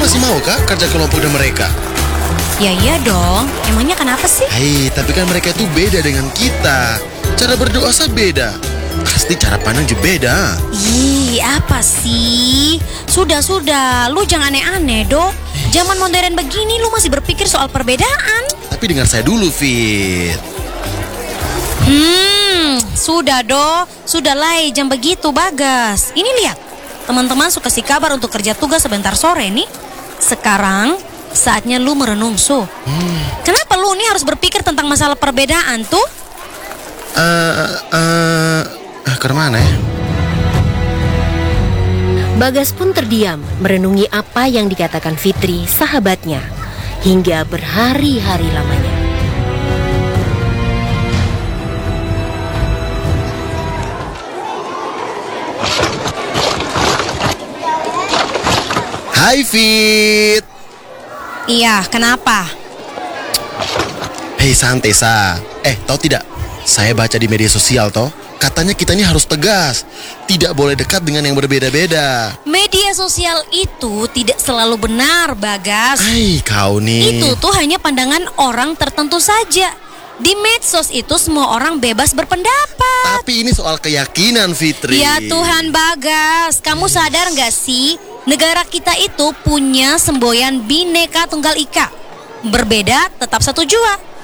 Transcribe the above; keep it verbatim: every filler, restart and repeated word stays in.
masih mau kah kerja kelompok dengan mereka? Ya iya dong, emangnya kenapa sih? Hai, tapi kan mereka itu beda dengan kita. Cara berdoa saya beda. Pasti cara pandang juga beda. Ih, apa sih? Sudah-sudah, lu jangan aneh-aneh, Dok. Zaman modern begini lu masih berpikir soal perbedaan. Tapi dengar saya dulu, Fit. Hmm, sudah, Dok. Sudahlah, jam begitu, Bagas. Ini lihat, teman-teman suka kasih kabar untuk kerja tugas sebentar sore nih. Sekarang saatnya lu merenung, Su. Hmm. Kenapa lu nih harus berpikir tentang masalah perbedaan tuh? Eh, uh, uh, uh, ke mana ya? Bagas pun terdiam merenungi apa yang dikatakan Fitri, sahabatnya, hingga berhari-hari lamanya. Hai, Fit. Iya, kenapa? Hei, santai, Sa. Eh, tahu tidak? Saya baca di media sosial, toh. Katanya kita ini harus tegas. Tidak boleh dekat dengan yang berbeda-beda. Media sosial itu tidak selalu benar, Bagas. Hai, kau nih. Itu tuh hanya pandangan orang tertentu saja. Di medsos itu semua orang bebas berpendapat. Tapi ini soal keyakinan, Fitri. Ya Tuhan, Bagas, kamu sadar gak sih? Negara kita itu punya semboyan Bhinneka Tunggal Ika. Berbeda tetap satu jua.